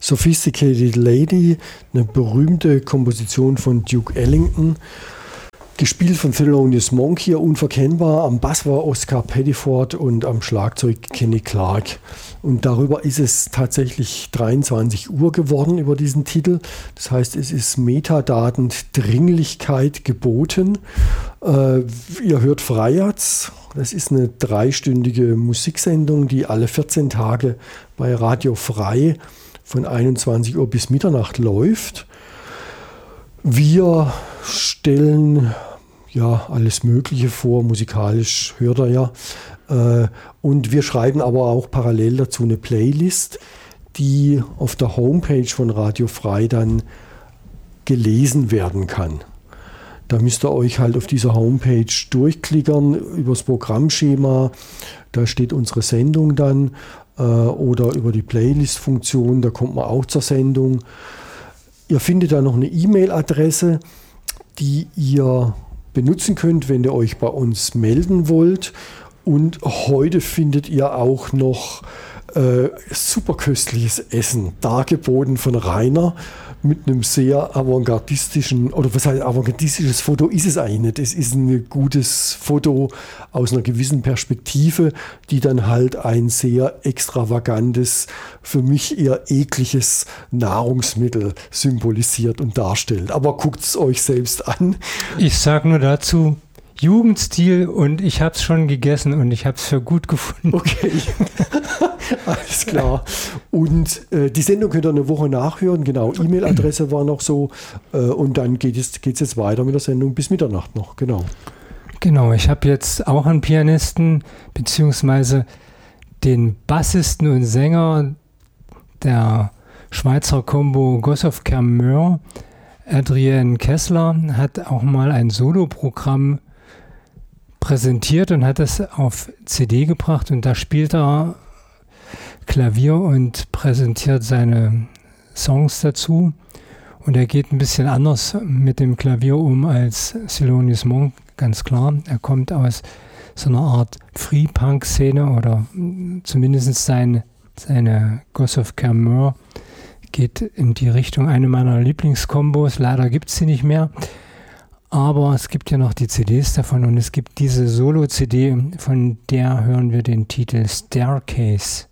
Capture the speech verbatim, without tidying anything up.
Sophisticated Lady, eine berühmte Komposition von Duke Ellington, gespielt von Thelonious Monk hier unverkennbar. Am Bass war Oscar Pettiford und am Schlagzeug Kenny Clarke. Und darüber ist es tatsächlich dreiundzwanzig Uhr geworden über diesen Titel. Das heißt, es ist Metadaten-Dringlichkeit geboten. Äh, ihr hört Freiherz. Das ist eine dreistündige Musiksendung, die alle vierzehn Tage bei Radio Frei von einundzwanzig Uhr bis Mitternacht läuft. Wir stellen ja alles Mögliche vor, musikalisch hört er ja. Äh, und wir schreiben aber auch parallel dazu eine Playlist, die auf der Homepage von Radio Frei dann gelesen werden kann. Da müsst ihr euch halt auf dieser Homepage durchklickern übers Programmschema. Da steht unsere Sendung dann äh, oder über die Playlist-Funktion, da kommt man auch zur Sendung. Ihr findet da noch eine E-Mail-Adresse, die ihr benutzen könnt, wenn ihr euch bei uns melden wollt. Und heute findet ihr auch noch äh, superköstliches Essen dargeboten von Rainer mit einem sehr avantgardistischen, oder was heißt avantgardistisches Foto ist es eigentlich nicht. Es ist ein gutes Foto aus einer gewissen Perspektive, die dann halt ein sehr extravagantes, für mich eher ekliges Nahrungsmittel symbolisiert und darstellt. Aber guckt es euch selbst an. Ich sage nur dazu, Jugendstil, und ich habe es schon gegessen und ich habe es für gut gefunden. Okay, alles klar. Und äh, die Sendung könnt ihr eine Woche nachhören. Genau, E-Mail-Adresse war noch so. Äh, und dann geht es geht's jetzt weiter mit der Sendung bis Mitternacht noch. Genau. Genau, ich habe jetzt auch einen Pianisten, beziehungsweise den Bassisten und Sänger der Schweizer Combo Gossow Cameur. Adrien Kessler hat auch mal ein Soloprogramm präsentiert und hat es auf C D gebracht, und da spielt er Klavier und präsentiert seine Songs dazu, und er geht ein bisschen anders mit dem Klavier um als Thelonious Monk, ganz klar. Er kommt aus so einer Art Free-Punk-Szene, oder zumindest sein, seine Gossow Cameur geht in die Richtung, eine meiner Lieblingskombos. Leider gibt es sie nicht mehr. Aber es gibt ja noch die C Ds davon, und es gibt diese Solo-C D, von der hören wir den Titel Staircase.